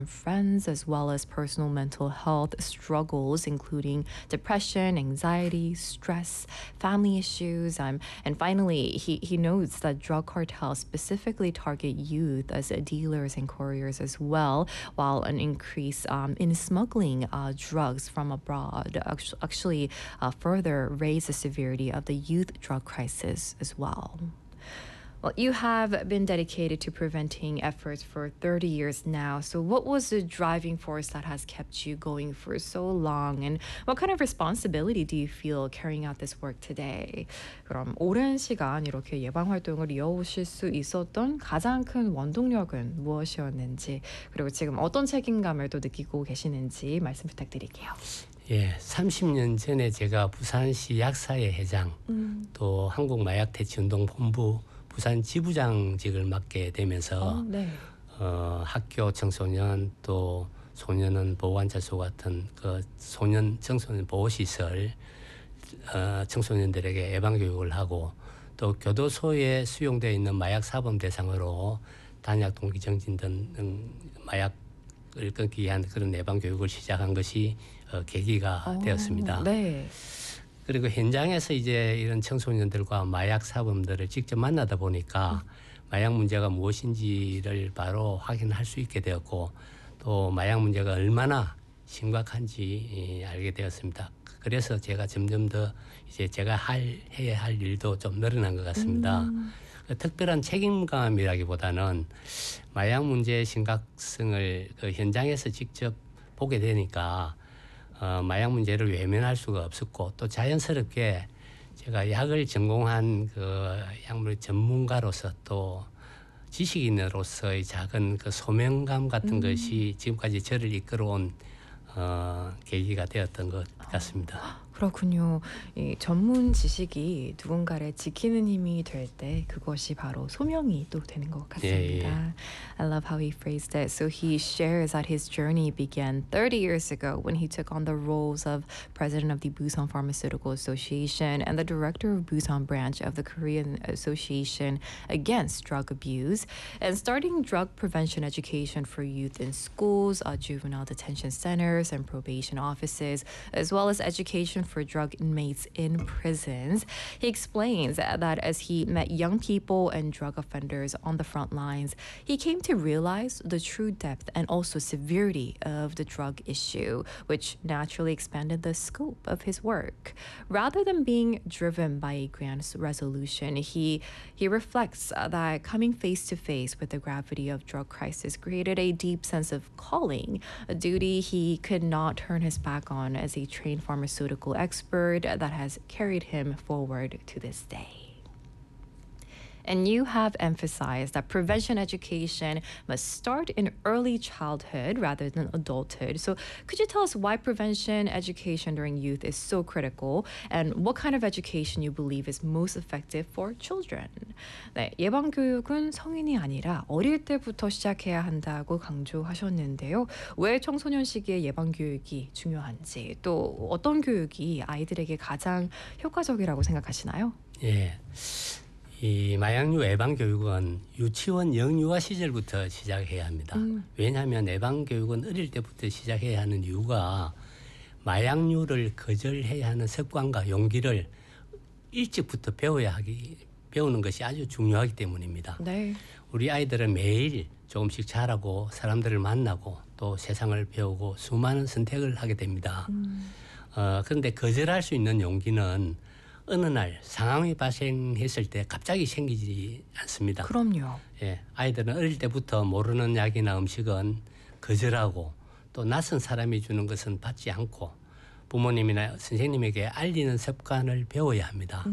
friends as well as personal mental health struggles, including depression, anxiety, stress, family issues. And finally, he notes that drug cartels specifically target youth as dealers and couriers as well, while an increase in smuggling drugs from abroad actually further raise the severity of the youth drug crisis as well. Well, you have been dedicated to preventing efforts for 30 years now. So what was the driving force that has kept you going for so long? And what kind of responsibility do you feel carrying out this work today? 그럼 오랜 시간 이렇게 예방 활동을 이어오실 수 있었던 가장 큰 원동력은 무엇이었는지, 그리고 지금 어떤 책임감을 또 느끼고 계시는지 말씀 부탁드릴게요. 예, 30년 전에 제가 부산시 약사회 회장, 또 한국마약퇴치운동본부 부산 지부장직을 맡게 되면서 네. 학교 청소년 또 소년원 보호관찰소 같은 그 청소년 보호시설 청소년들에게 예방교육을 하고, 또 교도소에 수용되어 있는 마약 사범 대상으로 단약 동기 정진 등 마약을 끊기 위한 그런 예방교육을 시작한 것이 계기가 되었습니다. 네. 그리고 현장에서 이제 이런 청소년들과 마약 사범들을 직접 만나다 보니까 마약 문제가 무엇인지를 바로 확인할 수 있게 되었고, 또 마약 문제가 얼마나 심각한지 알게 되었습니다. 그래서 제가 점점 더 이제 제가 해야 할 일도 좀 늘어난 것 같습니다. 특별한 책임감이라기보다는 마약 문제의 심각성을 그 현장에서 직접 보게 되니까 마약 문제를 외면할 수가 없었고, 또 자연스럽게 제가 약을 전공한 그 약물 전문가로서 또 지식인으로서의 작은 그 소명감 같은 것이 지금까지 저를 이끌어온 계기가 되었던 것 같습니다. 그렇군요. 이 전문 지식이 누군가를 지키는 힘이 될 때 그것이 바로 소명이 또 되는 것 같습니다. 예. I love how he phrased it. So he shares that his journey began 30 years ago when he took on the roles of president of the Busan Pharmaceutical Association and the director of Busan branch of the Korean Association Against Drug Abuse, and starting drug prevention education for youth in schools, juvenile detention centers, and probation offices, as well as education for drug inmates in prisons. He explains that as he met young people and drug offenders on the front lines, he came to realize the true depth and also severity of the drug issue, which naturally expanded the scope of his work. Rather than being driven by a grand resolution, he reflects that coming face to face with the gravity of drug crisis created a deep sense of calling, a duty he could not turn his back on as a trained pharmaceutical expert that has carried him forward to this day. And you have emphasized that prevention education must start in early childhood rather than adulthood. So could you tell us why prevention education during youth is so critical and what kind of education you believe is most effective for children? 네, 예방교육은 성인이 아니라 어릴 때부터 시작해야 한다고 강조하셨는데요. 왜 청소년 시기에 예방교육이 중요한지, 또 어떤 교육이 아이들에게 가장 효과적이라고 생각하시나요? 예. 이 마약류 예방교육은 유치원 영유아 시절부터 시작해야 합니다. 왜냐하면 예방교육은 어릴 때부터 시작해야 하는 이유가 마약류를 거절해야 하는 습관과 용기를 일찍부터 배우는 것이 아주 중요하기 때문입니다. 네. 우리 아이들은 매일 조금씩 자라고 사람들을 만나고 또 세상을 배우고 수많은 선택을 하게 됩니다. 그런데 거절할 수 있는 용기는 어느 날 상황이 발생했을 때 갑자기 생기지 않습니다. 그럼요. 예, 아이들은 어릴 때부터 모르는 약이나 음식은 거절하고, 또 낯선 사람이 주는 것은 받지 않고 부모님이나 선생님에게 알리는 습관을 배워야 합니다.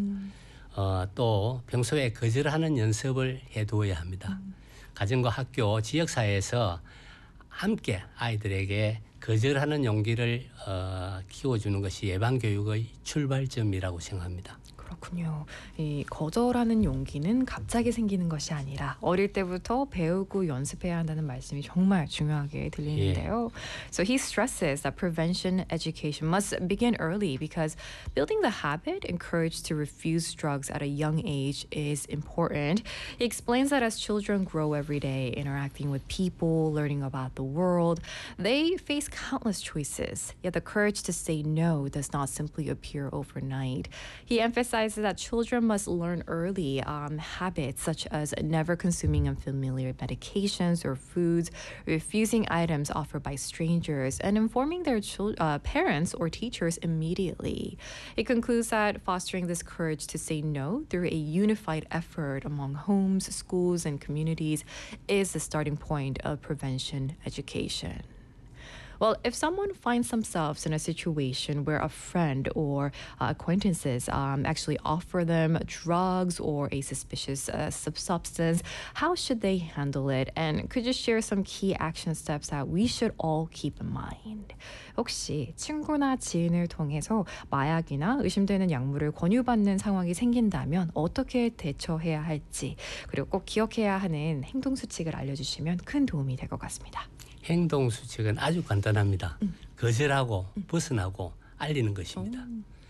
또 평소에 거절하는 연습을 해두어야 합니다. 가정과 학교, 지역사회에서 함께 아이들에게 거절하는 용기를 키워주는 것이 예방교육의 출발점이라고 생각합니다. 그렇군요. 이 거절하는 용기는 갑자기 생기는 것이 아니라 어릴 때부터 배우고 연습해야 한다는 말씀이 정말 중요하게 들리는데요. So he stresses that prevention education must begin early because building the habit and courage to refuse drugs at a young age is important. He explains that as children grow every day, interacting with people, learning about the world, they face countless choices. Yet the courage to say no does not simply appear overnight. He emphasizes that children must learn early habits such as never consuming unfamiliar medications or foods, refusing items offered by strangers, and informing their parents or teachers immediately. It concludes that fostering this courage to say no through a unified effort among homes, schools, and communities is the starting point of prevention education. Well, if someone finds themselves in a situation where a friend or acquaintances actually offer them drugs or a suspicious substance, how should they handle it? And could you share some key action steps that we should all keep in mind? 혹시 친구나 지인을 통해서 마약이나 의심되는 약물을 권유받는 상황이 생긴다면 어떻게 대처해야 할지, 그리고 꼭 기억해야 하는 행동 수칙을 알려주시면 큰 도움이 될 것 같습니다. 행동 수칙은 아주 간단합니다. 거절하고 벗어나고 알리는 것입니다.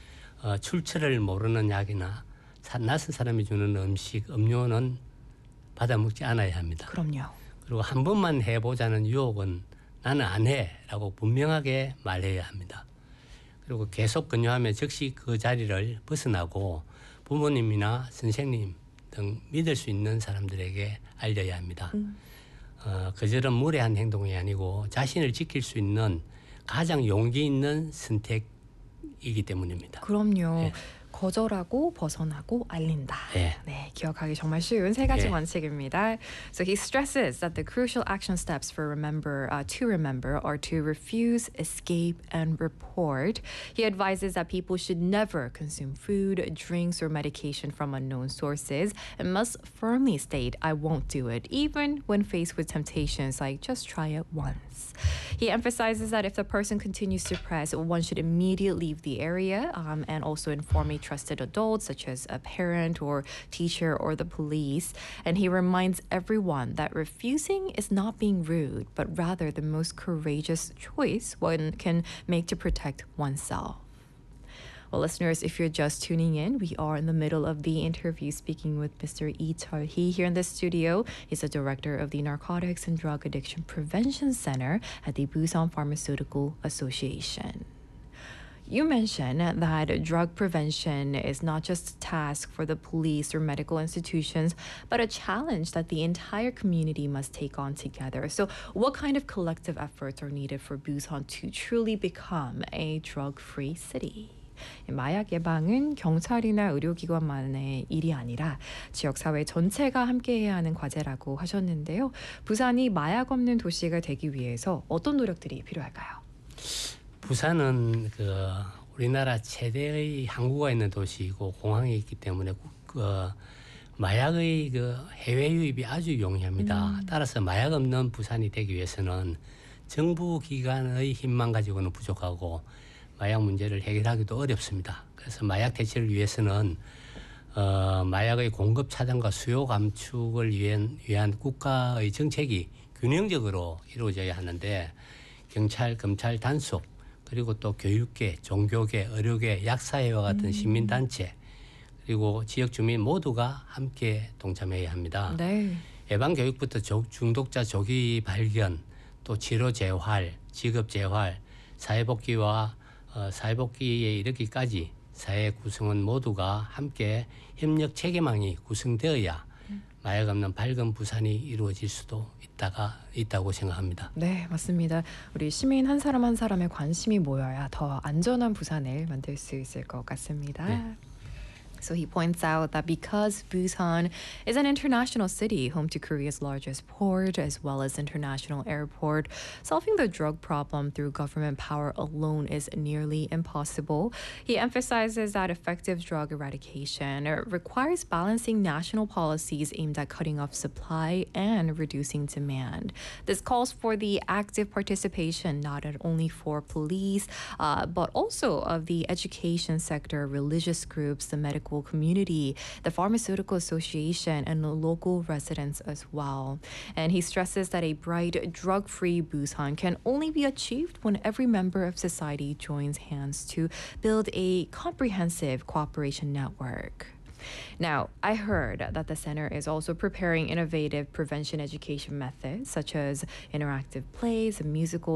출처를 모르는 약이나 낯선 사람이 주는 음식, 음료는 받아 먹지 않아야 합니다. 그럼요. 그리고 한 번만 해보자는 유혹은 나는 안 해라고 분명하게 말해야 합니다. 그리고 계속 권유하면 즉시 그 자리를 벗어나고 부모님이나 선생님 등 믿을 수 있는 사람들에게 알려야 합니다. 거절은 무례한 행동이 아니고 자신을 지킬 수 있는 가장 용기 있는 선택이기 때문입니다. 그럼요. 네. 거절하고 벗어나고 알린다. 네. 네, 기억하기 정말 쉬운 세 가지 네. 원칙입니다. So he stresses that the crucial action steps to remember are to refuse, escape, and report. He advises that people should never consume food, drinks, or medication from unknown sources and must firmly state, I won't do it, even when faced with temptations like just try it once. He emphasizes that if the person continues to press, one should immediately leave the area and also inform a trusted adult, such as a parent or teacher or the police. And he reminds everyone that refusing is not being rude, but rather the most courageous choice one can make to protect oneself. Well, listeners, if you're just tuning in, we are in the middle of the interview speaking with Mr. Lee Chul-hee here in the studio. He's the director of the Narcotics and Drug Addiction Prevention Center at the Busan Pharmaceutical Association. You mentioned that drug prevention is not just a task for the police or medical institutions, but a challenge that the entire community must take on together. So what kind of collective efforts are needed for Busan to truly become a drug-free city? 마약 예방은 경찰이나 의료기관만의 일이 아니라 지역사회 전체가 함께해야 하는 과제라고 하셨는데요. 부산이 마약 없는 도시가 되기 위해서 어떤 노력들이 필요할까요? 부산은 우리나라 최대의 항구가 있는 도시이고 공항이 있기 때문에 마약의 해외 유입이 아주 용이합니다. 따라서 마약 없는 부산이 되기 위해서는 정부 기관의 힘만 가지고는 부족하고 마약 문제를 해결하기도 어렵습니다. 그래서 마약 대체를 위해서는 마약의 공급 차단과 수요 감축을 위한 국가의 정책이 균형적으로 이루어져야 하는데 경찰, 검찰, 단속 그리고 또 교육계, 종교계, 의료계, 약사회와 같은 시민단체 그리고 지역 주민 모두가 함께 동참해야 합니다. 네. 예방교육부터 중독자 조기 발견, 또 치료 재활, 직업 재활, 사회복귀와 사회복귀에 이르기까지 사회 구성원 모두가 함께 협력 체계망이 구성되어야 마약 없는 밝은 부산이 이루어질 수도 있다고 생각합니다. 네, 맞습니다. 우리 시민 한 사람 한 사람의 관심이 모여야 더 안전한 부산을 만들 수 있을 것 같습니다. 네. So he points out that because Busan is an international city, home to Korea's largest port as well as international airport, solving the drug problem through government power alone is nearly impossible. He emphasizes that effective drug eradication requires balancing national policies aimed at cutting off supply and reducing demand. This calls for the active participation not only for police, but also of the education sector, religious groups, the medical local community, the Pharmaceutical Association, and the local residents as well. And he stresses that a bright, drug-free Busan can only be achieved when every member of society joins hands to build a comprehensive cooperation network. Now, I heard that the center is also preparing innovative prevention education methods such as interactive plays, musical